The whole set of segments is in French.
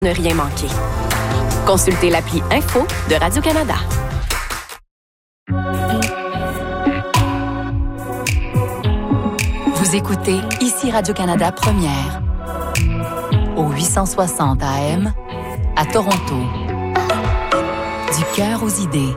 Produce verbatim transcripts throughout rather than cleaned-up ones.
Ne rien manquer. Consultez l'appli Info de Radio-Canada. Vous écoutez ici Radio-Canada Première au huit cent soixante A M à Toronto. Du cœur aux idées.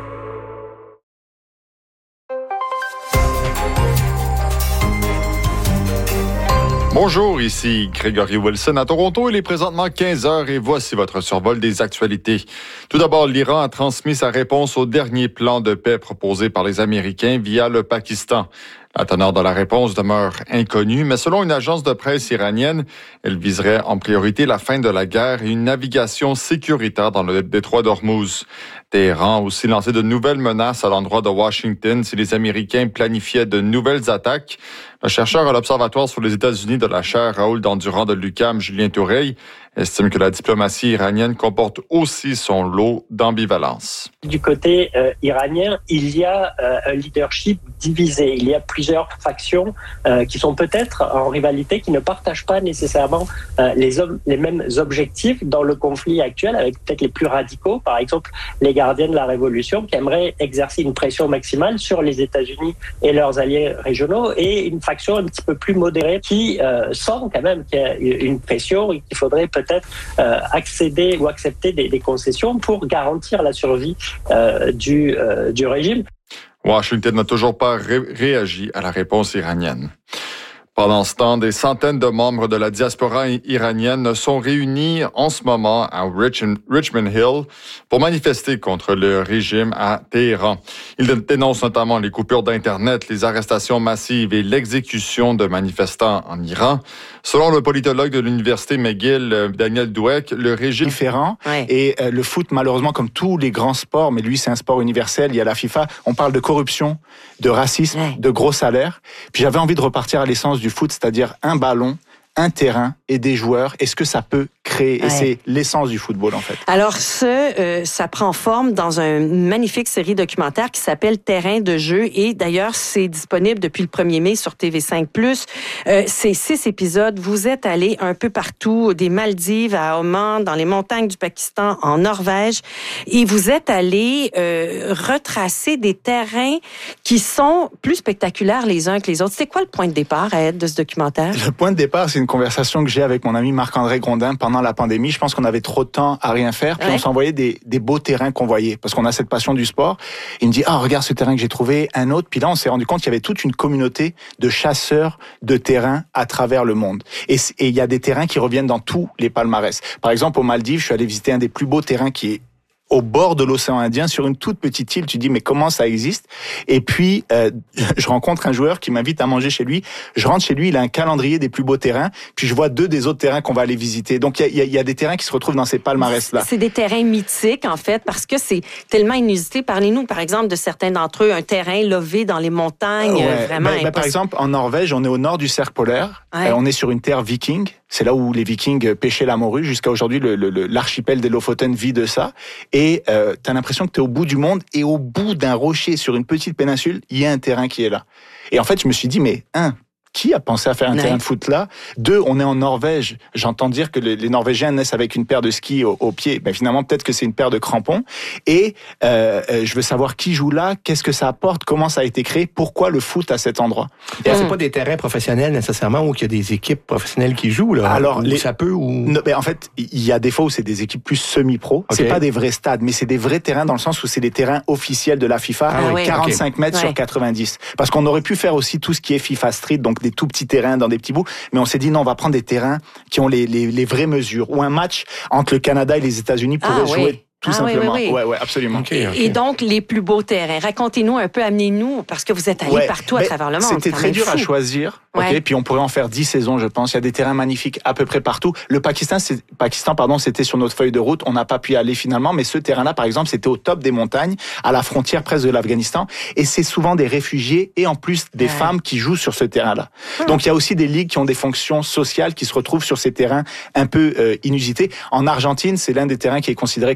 Bonjour, ici Grégory Wilson à Toronto. Il est présentement quinze heures et voici votre survol des actualités. Tout d'abord, l'Iran a transmis sa réponse au dernier plan de paix proposé par les Américains via le Pakistan. La teneur de la réponse demeure inconnue, mais selon une agence de presse iranienne, elle viserait en priorité la fin de la guerre et une navigation sécuritaire dans le détroit d'Ormuz. Téhéran a aussi lancé de nouvelles menaces à l'endroit de Washington si les Américains planifiaient de nouvelles attaques. Le chercheur à l'Observatoire sur les États-Unis de la chaire Raoul Dandurand de l'U Q A M, Julien Toureille, estime que la diplomatie iranienne comporte aussi son lot d'ambivalence. Du côté euh, iranien, il y a euh, un leadership divisé. Il y a plusieurs factions euh, qui sont peut-être en rivalité, qui ne partagent pas nécessairement euh, les, ob- les mêmes objectifs dans le conflit actuel, avec peut-être les plus radicaux, par exemple les gardiens de la révolution, qui aimeraient exercer une pression maximale sur les États-Unis et leurs alliés régionaux, et une faction un petit peu plus modérée qui euh, sent quand même qu'il y a une pression et qu'il faudrait peut-être peut-être euh, accéder ou accepter des, des concessions pour garantir la survie euh, du, euh, du régime. Washington n'a toujours pas ré- réagi à la réponse iranienne. Pendant ce temps, des centaines de membres de la diaspora iranienne sont réunis en ce moment à Richmond, Richmond Hill pour manifester contre le régime à Téhéran. Ils dénoncent notamment les coupures d'Internet, les arrestations massives et l'exécution de manifestants en Iran. Selon le politologue de l'Université McGill, Daniel Dweck, le régime... différent. Ouais. Et euh, le foot, malheureusement, comme tous les grands sports, mais lui, c'est un sport universel, il y a la FIFA, on parle de corruption, de racisme, Ouais. de gros salaires. Puis j'avais envie de repartir à l'essence du foot, c'est-à-dire un ballon, un terrain et des joueurs. Est-ce que ça peut créer? Ouais. Et c'est l'essence du football, en fait. Alors, ce, euh, ça prend forme dans une magnifique série documentaire qui s'appelle Terrain de jeu. Et d'ailleurs, c'est disponible depuis le premier mai sur T V cinq plus. Euh, c'est six épisodes. Vous êtes allés un peu partout, des Maldives à Oman, dans les montagnes du Pakistan, en Norvège. Et vous êtes allés euh, retracer des terrains qui sont plus spectaculaires les uns que les autres. C'est quoi le point de départ, Ed, de ce documentaire? Le point de départ, c'est une conversation que j'ai avec mon ami Marc-André Grondin pendant la pandémie. Je pense qu'on avait trop de temps à rien faire, puis Ouais. on s'envoyait des, des beaux terrains qu'on voyait, parce qu'on a cette passion du sport. Il me dit, ah, regarde ce terrain que j'ai trouvé, un autre. Puis là, on s'est rendu compte qu'il y avait toute une communauté de chasseurs de terrains à travers le monde. Et et il y a des terrains qui reviennent dans tous les palmarès. Par exemple, aux Maldives, je suis allé visiter un des plus beaux terrains qui est au bord de l'océan Indien, sur une toute petite île. Tu dis, mais comment ça existe? Et puis, euh, je rencontre un joueur qui m'invite à manger chez lui. Je rentre chez lui, il a un calendrier des plus beaux terrains. Puis je vois deux des autres terrains qu'on va aller visiter. Donc, il y a, il y a des terrains qui se retrouvent dans ces palmarès-là. C'est des terrains mythiques, en fait, parce que c'est tellement inusité. Parlez-nous, par exemple, de certains d'entre eux. Un terrain lové dans les montagnes, Ouais. vraiment Ben, ben, par exemple, en Norvège, on est au nord du cercle polaire. Ouais. Euh, on est sur une terre viking. C'est là où les Vikings pêchaient la morue. Jusqu'à aujourd'hui, le, le, le, l'archipel des Lofoten vit de ça. Et euh, t'as l'impression que t'es au bout du monde. Et au bout d'un rocher, sur une petite péninsule, il y a un terrain qui est là. Et en fait, je me suis dit, mais un, qui a pensé à faire un Ouais. terrain de foot là? Deux, on est en Norvège. J'entends dire que les, les Norvégiens naissent avec une paire de skis au, au pied. Ben finalement, peut-être que c'est une paire de crampons. Et euh, euh, je veux savoir qui joue là, qu'est-ce que ça apporte, comment ça a été créé, pourquoi le foot à cet endroit. Et c'est pas des terrains professionnels nécessairement où il y a des équipes professionnelles qui jouent là. Alors, Ou les- ça peut ou Non, ben en fait, il y a des fois où c'est des équipes plus semi-pro. Ok. C'est pas des vrais stades, mais c'est des vrais terrains dans le sens où c'est des terrains officiels de la FIFA, Ah oui. quarante-cinq mètres Ouais. sur quatre-vingt-dix. Parce qu'on aurait pu faire aussi tout ce qui est FIFA Street, donc des tout petits terrains dans des petits bouts, mais on s'est dit non, on va prendre des terrains qui ont les, les, les vraies mesures. Ou un match entre le Canada et les États-Unis pourrait Ah oui. jouer tout Ah oui, simplement. oui, oui. Ouais, ouais, absolument. OK, Et, OK. et donc, les plus beaux terrains. Racontez-nous un peu, amenez-nous, parce que vous êtes allés Ouais, partout à mais travers le monde. C'était C'est quand très même dur à fou. choisir. Ouais. Ok, puis on pourrait en faire dix saisons, je pense. Il y a des terrains magnifiques à peu près partout. Le Pakistan, c'est, Pakistan, pardon, c'était sur notre feuille de route. On n'a pas pu y aller finalement, mais ce terrain-là, par exemple, c'était au top des montagnes, à la frontière presque de l'Afghanistan. Et c'est souvent des réfugiés et en plus des Ouais. femmes qui jouent sur ce terrain-là. Donc il y a aussi des ligues qui ont des fonctions sociales qui se retrouvent sur ces terrains un peu euh, inusités. En Argentine, c'est l'un des terrains qui est considéré comme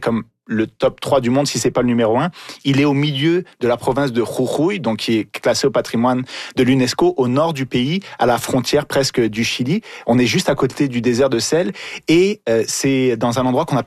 le top trois du monde, si c'est pas le numéro un. Il est au milieu de la province de Jujuy, donc qui est classée au patrimoine de l'UNESCO, au nord du pays, à la frontière presque du Chili. On est juste à côté du désert de sel et euh, c'est dans un endroit qu'on appelle